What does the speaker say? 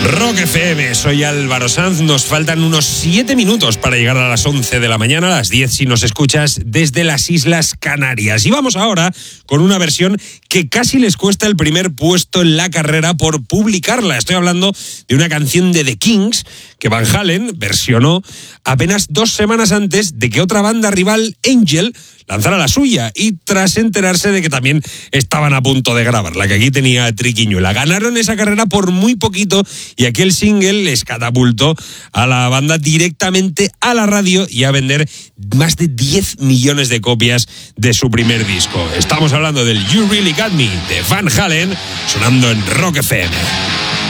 Rock FM, soy Álvaro Sanz. Nos faltan unos 7 minutos para llegar a las 11 de la mañana, a las 10 si nos escuchas desde las Islas Canarias. Y vamos ahora con una versión que casi les cuesta el primer puesto en la carrera por publicarla. Estoy hablando de una canción de The Kings que Van Halen versionó apenas 2 semanas antes de que otra banda rival, Angel, lanzara la suya, y tras enterarse de que también estaban a punto de grabarla, que aquí tenía triquiñuela. Ganaron esa carrera por muy poquito y aquel single les catapultó a la banda directamente a la radio y a vender más de 10 millones de copias de su primer disco. Estamos hablando del You Really Got Me de Van Halen, sonando en Rock FM.